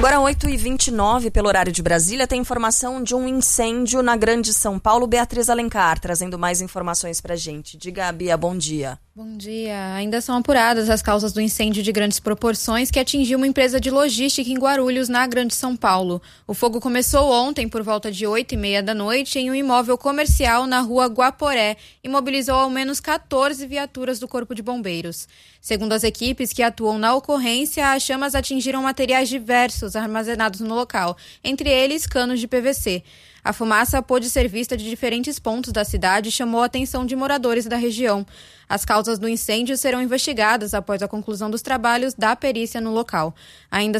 Agora 8h29 pelo horário de Brasília, tem informação de um incêndio na Grande São Paulo. Beatriz Alencar trazendo mais informações pra gente. Diga, Bia, bom dia. Bom dia. Ainda são apuradas as causas do incêndio de grandes proporções que atingiu uma empresa de logística em Guarulhos, na Grande São Paulo. O fogo começou ontem por volta de 8h30 da noite em um imóvel comercial na rua Guaporé e mobilizou ao menos 14 viaturas do Corpo de Bombeiros. Segundo as equipes que atuam na ocorrência, as chamas atingiram materiais diversos armazenados no local, entre eles canos de PVC. A fumaça pôde ser vista de diferentes pontos da cidade e chamou a atenção de moradores da região. As causas do incêndio serão investigadas após a conclusão dos trabalhos da perícia no local. Ainda